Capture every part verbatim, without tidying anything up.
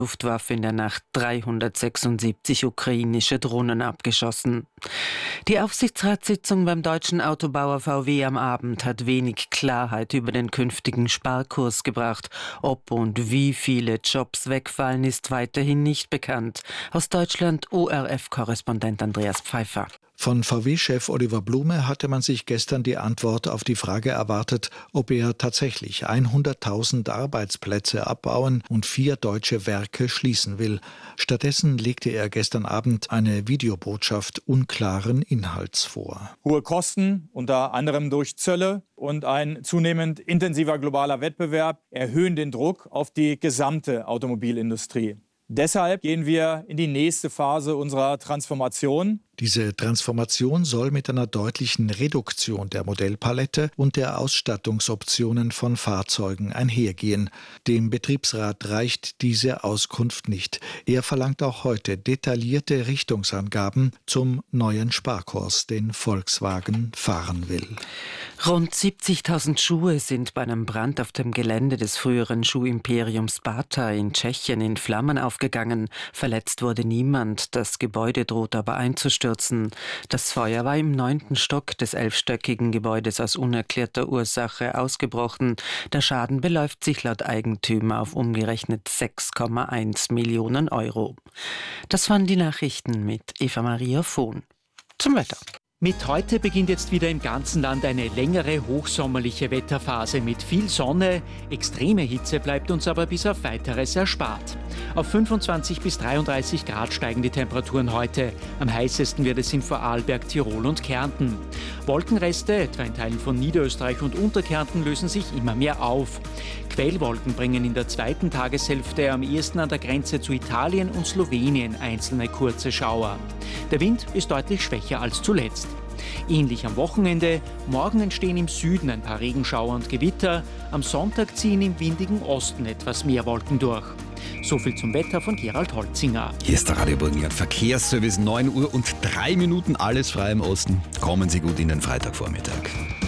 Luftwaffe in der Nacht dreihundertsechsundsiebzig ukrainische Drohnen abgeschossen. Die Aufsichtsratssitzung beim deutschen Autobauer V W am Abend hat wenig Klarheit über den künftigen Sparkurs gebracht. Ob und wie viele Jobs wegfallen, ist weiterhin nicht bekannt. Aus Deutschland O R F-Korrespondent Andreas Pfeiffer. Von V W-Chef Oliver Blume hatte man sich gestern die Antwort auf die Frage erwartet, ob er tatsächlich hunderttausend Arbeitsplätze abbauen und vier deutsche Werke schließen will. Stattdessen legte er gestern Abend eine Videobotschaft unklaren Inhalts vor. Hohe Kosten, unter anderem durch Zölle, und ein zunehmend intensiver globaler Wettbewerb erhöhen den Druck auf die gesamte Automobilindustrie. Deshalb gehen wir in die nächste Phase unserer Transformation. Diese Transformation soll mit einer deutlichen Reduktion der Modellpalette und der Ausstattungsoptionen von Fahrzeugen einhergehen. Dem Betriebsrat reicht diese Auskunft nicht. Er verlangt auch heute detaillierte Richtungsangaben zum neuen Sparkurs, den Volkswagen fahren will. Rund siebzigtausend Schuhe sind bei einem Brand auf dem Gelände des früheren Schuhimperiums Bata in Tschechien in Flammen aufgegangen. Verletzt wurde niemand. Das Gebäude droht aber einzustürzen. Das Feuer war im neunten Stock des elfstöckigen Gebäudes aus unerklärter Ursache ausgebrochen. Der Schaden beläuft sich laut Eigentümer auf umgerechnet sechs Komma eins Millionen Euro. Das waren die Nachrichten mit Eva Maria Vohn. Zum Wetter. Mit heute beginnt jetzt wieder im ganzen Land eine längere hochsommerliche Wetterphase mit viel Sonne. Extreme Hitze bleibt uns aber bis auf Weiteres erspart. Auf fünfundzwanzig bis dreiunddreißig Grad steigen die Temperaturen heute. Am heißesten wird es in Vorarlberg, Tirol und Kärnten. Wolkenreste, etwa in Teilen von Niederösterreich und Unterkärnten, lösen sich immer mehr auf. Quellwolken bringen in der zweiten Tageshälfte am ehesten an der Grenze zu Italien und Slowenien einzelne kurze Schauer. Der Wind ist deutlich schwächer als zuletzt. Ähnlich am Wochenende. Morgen entstehen im Süden ein paar Regenschauer und Gewitter. Am Sonntag ziehen im windigen Osten etwas mehr Wolken durch. So viel zum Wetter von Gerald Holzinger. Hier ist der Radio Burgenland Verkehrsservice, neun Uhr und drei Minuten, alles frei im Osten. Kommen Sie gut in den Freitagvormittag.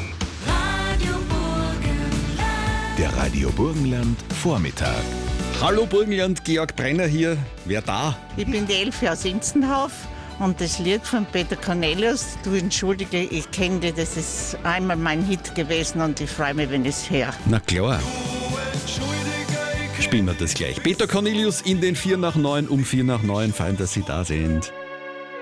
Radio Burgenland. Der Radio Burgenland Vormittag. Hallo Burgenland, Georg Brenner hier. Wer da? Ich bin die Elfi aus Inzenhof. Und das Lied von Peter Cornelius, du entschuldige, ich kenne dich, das ist einmal mein Hit gewesen und ich freue mich, wenn ich es höre. Na klar. Spielen wir das gleich. Peter Cornelius in den vier nach neun, um vier nach neun, fein, dass Sie da sind.